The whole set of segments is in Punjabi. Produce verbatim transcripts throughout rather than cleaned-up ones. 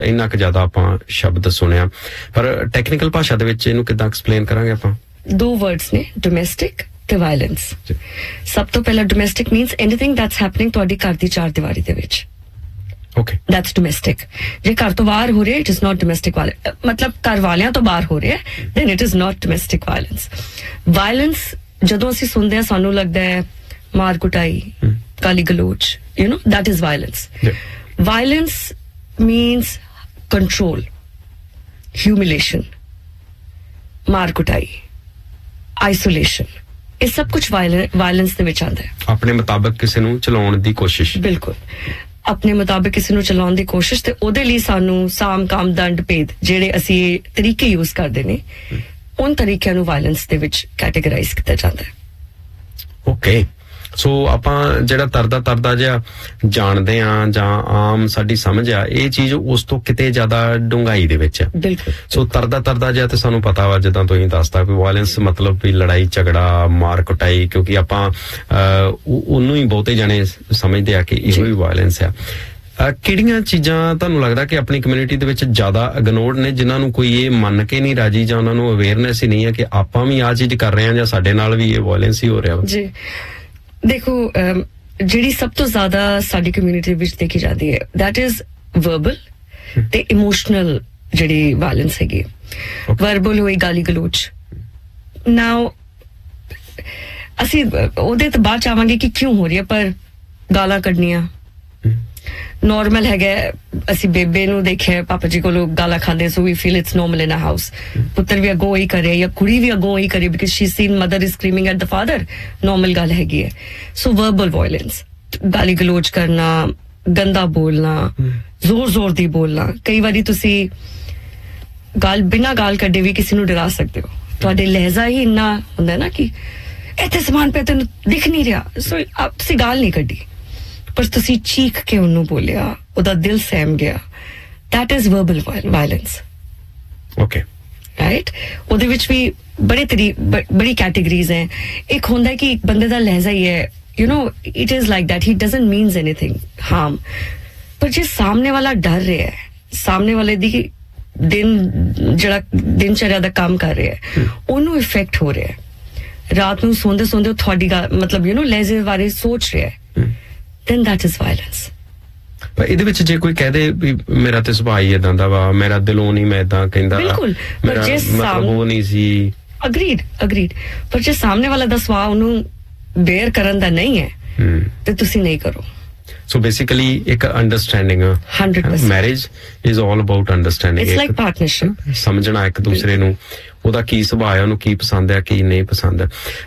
ਇੰਨਾ ਕੁ ਜ਼ਿਆਦਾ ਆਪਾਂ ਸ਼ਬਦ ਸੁਣਿਆ, ਪਰ ਟੈਕਨੀਕਲ ਭਾਸ਼ਾ ਦੇ ਵਿੱਚ ਇਹਨੂੰ ਕਿੱਦਾਂ ਐਕਸਪਲੇਨ ਕਰਾਂਗੇ ਆਪਾਂ? ਦੋ ਵਰਡਸ ਨੇ, ਡੋਮੈਸਟਿਕ ਤੇ ਵਾਇਲੈਂਸ। ਸਭ ਤੋਂ ਪਹਿਲਾਂ domestic means anything that's happening ਤੁਹਾਡੀ ਘਰ ਦੀ ਚਾਰ ਦੀਵਾਰੀ ਦੇ ਵਿੱਚ। Okay. That's domestic. ਜੇ ਘਰ ਤੋਂ ਬਾਹਰ ਹੋ ਰਿਹਾ, it is not domestic violence. ਮਤਲਬ ਘਰ ਵਾਲਿਆਂ ਤੋਂ ਬਾਹਰ ਹੋ ਰਿਹਾ, then it is not domestic violence. Violence ਜਦੋਂ ਅਸੀਂ ਸੁਣਦੇ ਹਾਂ ਸਾਨੂੰ ਲੱਗਦਾ ਹੈ ਮਾਰ ਕੁਟਾਈ, ਗਾਲੀ ਗਲੋਚ, you know, that is violence. Yeah. Violence means control, humiliation, ਮਾਰ ਕੁਟਾਈ, isolation. ਇਹ ਸਭ ਕੁਝ violence ਦੇ ਵਿੱਚ ਆਉਂਦਾ ਹੈ। ਆਪਣੇ ਮੁਤਾਬਕ ਕਿਸੇ ਨੂੰ ਚਲਾਉਣ ਦੀ ਕੋਸ਼ਿਸ਼। ਬਿਲਕੁਲ, ਆਪਣੇ ਮੁਤਾਬਿਕ ਕਿਸੇ ਨੂੰ ਚਲਾਉਣ ਦੀ ਕੋਸ਼ਿਸ਼, ਤੇ ਉਹਦੇ ਲਈ ਸਾਨੂੰ ਸਾਮ ਕਾਮ ਦੰਡ ਭੇਦ ਜਿਹੜੇ ਅਸੀਂ ਤਰੀਕੇ ਯੂਜ਼ ਕਰਦੇ ਨੇ, ਉਨ ਤਰੀਕਿਆਂ ਨੂੰ ਵਾਇਲੈਂਸ ਦੇ ਵਿੱਚ ਕੈਟੇਗਰਾਈਜ਼ ਕੀਤਾ ਜਾਂਦਾ ਹੈ। ਓਕੇ, ਸੋ ਆਪਾਂ ਜਿਹੜਾ ਤਰਦਾ ਤਰਦਾ ਜਿਹਾ ਜਾਣਦੇ ਆ ਜਾਂ ਆਮ ਸਾਡੀ ਸਮਝ ਆ, ਇਹ ਚੀਜ਼ ਉਸ ਤੋਂ ਕਿਤੇ ਜ਼ਿਆਦਾ ਡੂੰਘਾਈ ਦੇ ਵਿੱਚ ਹੈ। ਬਿਲਕੁਲ। ਸੋ ਤਰਦਾ ਤਰਦਾ ਜਿਹਾ ਤੇ ਸਾਨੂੰ ਪਤਾ ਵਾ, ਜਿੱਦਾਂ ਤੁਸੀਂ ਦੱਸਦਾ ਵੀ ਵਾਇਲੈਂਸ ਮਤਲਬ ਵੀ ਲੜਾਈ ਝਗੜਾ, ਮਾਰ ਕੁਟਾਈ, ਕਿਉਂਕਿ ਆਪਾਂ ਉਹਨੂੰ ਹੀ ਬਹੁਤੇ ਜਾਣੇ ਸਮਝਦੇ ਆ ਕਿ ਇਹੋ ਹੀ ਵਾਇਲੈਂਸ ਆ। ਕਿਹੜੀਆਂ ਚੀਜ਼ਾਂ ਤੁਹਾਨੂੰ ਲੱਗਦਾ ਕਿ ਆਪਣੀ ਕਮਿਊਨਿਟੀ ਦੇ ਵਿੱਚ ਜ਼ਿਆਦਾ ਇਗਨੋਰਡ ਨੇ, ਜਿਨ੍ਹਾਂ ਨੂੰ ਕੋਈ ਇਹ ਮੰਨ ਕੇ ਨਹੀਂ ਰਾਜੀ ਜਾਂ ਉਹਨਾਂ ਨੂੰ ਅਵੇਅਰਨੈਸ ਹੀ ਨਹੀਂ ਹੈ ਕਿ ਆਪਾਂ ਵੀ ਆਹ ਚੀਜ਼ ਕਰ ਰਹੇ ਹਾਂ ਜਾਂ ਸਾਡੇ ਨਾਲ ਵੀ ਇਹ ਵਾਇਲੈਂਸ ਹੀ ਹੋ ਰਿਹਾ ਵਾ? ਜੀ ਦੇਖੋ, ਜਿਹੜੀ ਸਭ ਤੋਂ ਜ਼ਿਆਦਾ ਸਾਡੀ ਕਮਿਊਨਿਟੀ ਵਿੱਚ ਦੇਖੀ ਜਾਂਦੀ ਹੈ ਦੈਟ ਇਜ਼ ਵਰਬਲ ਤੇ ਇਮੋਸ਼ਨਲ ਜਿਹੜੀ ਵਾਇਲੈਂਸ ਹੈਗੀ। ਵਰਬਲ ਹੋਈ ਗਾਲੀ ਗਲੋਚ। ਨਾਓ ਅਸੀਂ ਉਹਦੇ ਤੋਂ ਬਾਅਦ ਚਾਹਾਂਗੇ ਕਿ ਕਿਉਂ ਹੋ ਰਹੀ ਹੈ, ਪਰ ਗਾਲਾਂ ਕੱਢਣੀਆਂ ਨੋਰਮਲ ਹੈਗਾ। ਅਸੀਂ ਬੇਬੇ ਨੂੰ ਦੇਖਿਆ ਪਾਪਾ ਜੀ ਕੋਲੋਂ ਗਾਲਾਂ ਖਾਂਦੇ, ਸੋ ਵੀ feel it's normal in a house. ਪੁੱਤਰ ਵੀ ਅੱਗੋਂ ਹੀ ਕਰੇ ਜਾਂ ਕੁੜੀ ਵੀ ਅੱਗੋਂ ਹੀ ਕਰੇ, because Shri scene mother is ਸਕ੍ਰੀਮਿੰਗ at the father. Normal ਗੱਲ ਹੈਗੀ ਹੈ। ਸੋ ਵਰਬਲ ਵਾਇਲੈਂਸ, ਗਾਲੀ ਗਲੋਚ ਕਰਨਾ, ਗੰਦਾ ਬੋਲਣਾ, ਜ਼ੋਰ ਜ਼ੋਰ ਦੀ ਬੋਲਣਾ। ਕਈ ਵਾਰੀ ਤੁਸੀਂ ਗਾਲ ਬਿਨਾਂ ਗਾਲ ਕੱਢੇ ਵੀ ਕਿਸੇ ਨੂੰ ਡਰਾ ਸਕਦੇ ਹੋ। ਤੁਹਾਡੇ ਲਹਿਜ਼ਾ ਹੀ ਇੰਨਾ ਹੁੰਦਾ ਨਾ ਕਿ ਇੱਥੇ ਸਮਾਨ ਪਿਆ ਤੈਨੂੰ ਦਿਖ ਨਹੀਂ ਰਿਹਾ, ਸੋ ਤੁਸੀਂ ਗਾਲ ਨਹੀਂ ਕੱਢੀ, ਪਰ ਤੁਸੀਂ ਚੀਖ ਕੇ ਉਹਨੂੰ ਬੋਲਿਆ, ਉਹਦਾ ਦਿਲ ਸਹਿਮ ਗਿਆ। that is verbal violence. Okay. Right? ਉਹਦੇ ਵਿੱਚ ਵੀ ਬੜੇ ਤਰੀ ਬੜੀ ਕੈਟੇਗਰੀਜ਼ ਹੈ। ਇੱਕ ਹੁੰਦਾ ਕਿ ਇੱਕ ਬੰਦੇ ਦਾ ਲਹਿਜ਼ਾ ਹੀ ਹੈ, you know, it is like that, he doesn't means anything harm, ਪਰ ਜੇ ਸਾਹਮਣੇ ਵਾਲਾ ਡਰ ਰਿਹਾ ਹੈ, ਸਾਹਮਣੇ ਵਾਲੇ ਦੀ ਦਿਨ ਜਿਹੜਾ ਦਿਨਚਰਿਆ ਦਾ ਕੰਮ ਕਰ ਰਿਹਾ ਹੈ, ਉਹਨੂੰ ਇਫੈਕਟ ਹੋ ਰਿਹਾ ਹੈ, ਰਾਤ ਨੂੰ ਸੌਂਦੇ ਸੌਂਦੇ ਤੁਹਾਡੀ ਮਤਲਬ ਯੂ نو ਲਹਿਜ਼ੇ ਬਾਰੇ ਸੋਚ ਰਿਹਾ ਹੈ, then that is violence. ਪਰ ਇਹਦੇ ਵਿੱਚ ਜੇ ਕੋਈ ਕਹਦੇ ਵੀ ਮੇਰਾ ਤੇ ਸੁਭਾਅ ਹੀ ਏਦਾਂ ਦਾ ਵਾ, ਮੇਰਾ ਦਿਲੋਂ ਨਹੀਂ ਮੈਂ ਏਦਾਂ ਕਹਿੰਦਾ, ਬਿਲਕੁਲ, ਪਰ ਜੇ ਮਤਲਬ ਉਹ ਨਹੀਂ ਸੀ। ਅਗਰੀਡ ਅਗਰੀਡ ਪਰ ਜੇ ਸਾਹਮਣੇ ਵਾਲਾ ਦਾ ਸੁਭਾਅ ਉਹਨੂੰ ਬੇਅਰ ਕਰਨ ਦਾ ਨਹੀਂ ਹੈ ਤੇ ਤੁਸੀਂ ਨਹੀਂ ਕਰੋ। So basically ਇੱਕ understanding, one hundred percent marriage is all about understanding. It's like partnership, ਸਮਝਣਾ ਇੱਕ ਦੂਸਰੇ ਨੂੰ, ਉਹਦਾ ਕੀ ਸੁਭਾਅ ਹੈ, ਉਹਨੂੰ ਕੀ ਪਸੰਦ ਹੈ ਕੀ ਨਹੀਂ ਪਸੰਦ ਹੈ।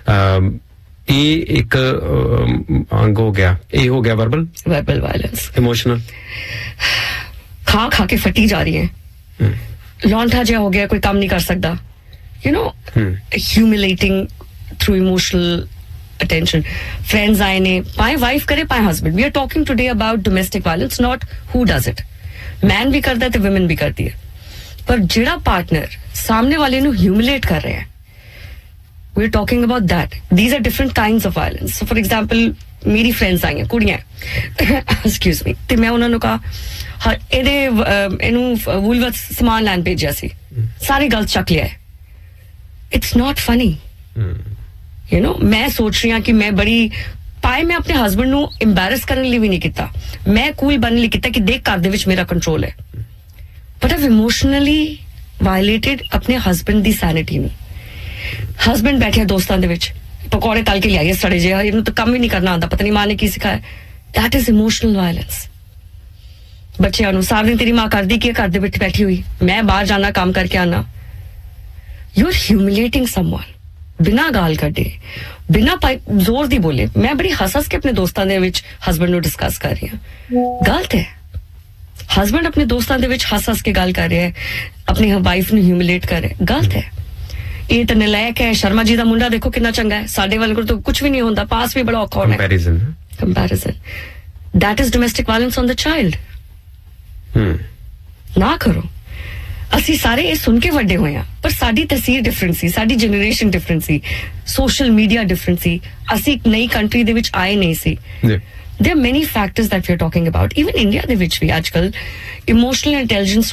ਇਹ ਇੱਕ ਅੰਗ ਹੋ ਗਿਆ, ਇਹ ਹੋ ਗਿਆ ਵਰਬਲ ਵਰਬਲ ਵਾਇਲੈਂਸ। ਇਮੋਸ਼ਨਲ, ਖਾ ਖਾ ਕੇ ਫਟੀ ਜਾ ਰਹੀ ਹੈ, ਲੌਂਠਾ ਜਿਹਾ ਹੋ ਗਿਆ, ਕੋਈ ਕੰਮ ਨਹੀਂ ਕਰ ਸਕਦਾ, you know, ਹਿਊਮਿਲੇਟਿੰਗ through emotional attention. Friends आए ने, पाए वाइफ करे पाए husband. We are talking today about domestic violence, not who does it. Man भी करता है तो women भी करती है, पर जिड़ा partner सामने वाले नु humiliate कर रहे हैं, we are talking about that. These are different kinds of violence. So for example, मेरी friends आई हैं, कुड़ियां, excuse me, ते मैं उन्होंने कहा ਇਹਦੇ ਇਹਨੂੰ ਵੂਲਵਰਥ ਸਮਾਨ ਲੈਣ ਭੇਜਿਆ ਸੀ, ਸਾਰੀ ਗੱਲ ਚੱਕ ਲਿਆ ਹੈ। It's not funny. You know, ਮੈਂ ਸੋਚ ਰਹੀ ਹਾਂ ਕਿ ਮੈਂ ਬੜੀ ਪਾਏ, ਮੈਂ ਆਪਣੇ ਹਸਬੈਂਡ ਨੂੰ ਇੰਬੈਰਸ ਕਰਨ ਲਈ ਵੀ ਨਹੀਂ ਕੀਤਾ, ਮੈਂ ਕੂਲ ਬਣਨ ਲਈ ਕੀਤਾ ਕਿ ਦੇਖ ਘਰ ਦੇ ਵਿੱਚ ਮੇਰਾ ਕੰਟਰੋਲ ਹੈ, ਬਟ ਆਈਵ ਇਮੋਸ਼ਨਲੀ ਵਾਇਲੇਟਡ ਆਪਣੇ ਹਸਬੈਂਡ ਦੀ ਸੈਨਿਟੀ ਨੂੰ। ਹਸਬੈਂਡ ਬੈਠਿਆ ਦੋਸਤਾਂ ਦੇ ਵਿੱਚ, ਪਕੌੜੇ ਤਲ ਕੇ ਲਿਆਈਏ ਸੜੇ ਜਿਹੇ, ਇਹਨੂੰ ਤਾਂ ਕੰਮ ਵੀ ਨਹੀਂ ਕਰਨਾ ਆਉਂਦਾ, ਪਤਾ ਨਹੀਂ ਮਾਂ ਨੇ ਕੀ ਸਿਖਾਇਆ। That is emotional violence. ਬੱਚਿਆਂ ਨੂੰ ਸਾਰਾ ਦਿਨ ਤੇਰੀ ਮਾਂ ਕਰਦੀ ਕੀ, ਘਰ ਦੇ ਵਿੱਚ ਬੈਠੀ ਹੋਈ, ਮੈਂ ਬਾਹਰ ਜਾਣਾ ਕੰਮ ਕਰਕੇ ਆਣਾ। ਯੂ ਆਰ ਹਿਊਮਿਲੇਟਿੰਗ ਸਮਵਨ ਬਿਨਾਂ ਗਾਲ ਕੱਢੇ, ਬਿਨਾਂ ਜ਼ੋਰ ਦੀ ਬੋਲੇ। ਮੈਂ ਬੜੀ ਹੱਸ ਹੱਸ ਕੇ ਆਪਣੇ ਦੋਸਤਾਂ ਦੇ ਵਿੱਚ ਹਸਬੈਂਡ ਨੂੰ ਡਿਸਕਸ ਕਰ ਰਹੀ ਹਾਂ, ਗਲਤ ਹੈ। ਹਸਬੈਂਡ ਆਪਣੇ ਦੋਸਤਾਂ ਦੇ ਵਿੱਚ ਹੱਸ ਹੱਸ ਕੇ ਗੱਲ ਕਰ ਰਿਹਾ ਹੈ, ਆਪਣੀ ਵਾਈਫ ਨੂੰ ਹਿਊਮਿਲੇਟ ਕਰ ਰਿਹਾ, ਗਲਤ ਹੈ। ਇਹ ਤਾਂ ਨਲਾਇਕ ਹੈ। ਸ਼ਰਮਾ ਜੀ ਦਾ ਮੁੰਡਾ ਦੇਖੋ ਕਿੰਨਾ ਚੰਗਾ ਹੈ, ਸਾਡੇ ਵੱਲ ਕੋਲ ਤਾਂ ਕੁਝ ਵੀ ਨਹੀਂ ਹੁੰਦਾ, ਪਾਸ ਵੀ ਬੜਾ ਔਖਾ ਹੋਣਾ। Comparison comparison that is domestic violence on the child. ਨਾ ਕਰੋ। ਅਸੀਂ ਸਾਰੇ ਇਹ ਸੁਣ ਕੇ ਵੱਡੇ ਹੋਏ ਆ, ਪਰ ਸਾਡੀ ਤਸਵੀਰ ਡਿਫਰੈਂਟ ਸੀ, ਸਾਡੀ ਜਨਰੇਸ਼ਨ ਡਿਫਰੈਂਟ ਸੀ, ਸੋਸ਼ਲ ਮੀਡੀਆ ਡਿਫਰੈਂਟ ਸੀ, ਅਸੀਂ ਇੱਕ ਨਈ ਕੰਟਰੀ ਦੇ ਵਿੱਚ ਆਏ ਨਹੀਂ ਸੀ। there are many factors that we are talking about. Even India ਦੇ ਵਿੱਚ ਵੀ ਅੱਜਕੱਲ ਇਮੋਸ਼ਨਲ ਇੰਟੈਲੀਜੈਂਸ